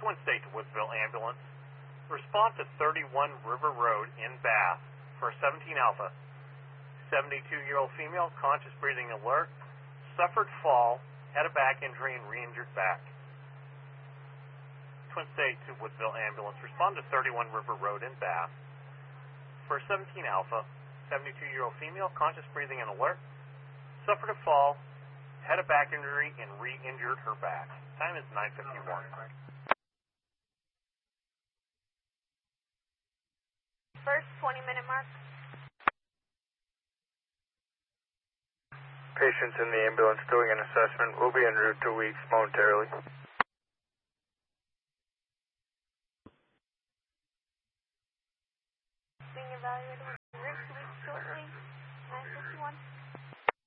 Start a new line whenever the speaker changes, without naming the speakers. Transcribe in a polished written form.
Twin State to Woodsville Ambulance. Respond to 31 River Road in Bath for 17 Alpha. 72-year-old female, conscious breathing alert, suffered fall, had a back injury and re-injured back. Twin State to Woodsville Ambulance. Respond to 31 River Road in Bath for 17 Alpha. 72-year-old female, conscious breathing and alert, suffered a fall, had a back injury and re-injured her back. Time is 9:51.
First 20-minute mark.
Patients in the ambulance doing an assessment will be en route to Weeks momentarily.